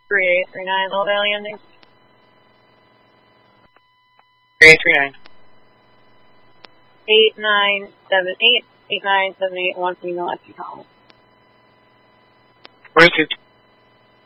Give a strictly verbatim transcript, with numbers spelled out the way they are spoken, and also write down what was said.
three eight three nine, Little Valley ending. three eight three nine. eight nine seven eight, eight nine seven eight, one female, F T column. Route two.